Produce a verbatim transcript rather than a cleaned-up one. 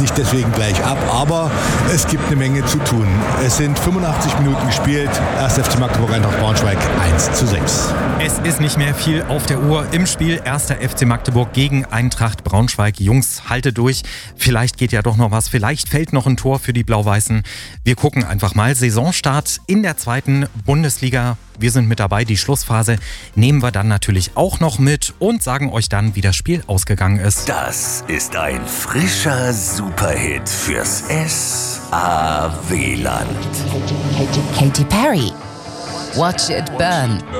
nicht deswegen gleich ab, aber es gibt eine Menge zu tun. Es sind fünfundachtzig Minuten gespielt, erster F C Magdeburg Eintracht Braunschweig eins zu sechs. Es ist nicht mehr viel auf der Uhr im Spiel. erster F C Magdeburg gegen Eintracht Braunschweig. Jungs, haltet durch. Vielleicht geht ja doch noch was. Vielleicht fällt noch ein Tor für die Blau-Weißen. Wir gucken einfach mal. Saisonstart in der zweiten Bundesliga. Wir sind mit dabei. Die Schlussphase nehmen wir dann natürlich auch noch mit und sagen euch dann, wie das Spiel ausgegangen ist. Das ist ein frischer Superhit fürs S A W-Land. Katy Perry. Watch it burn.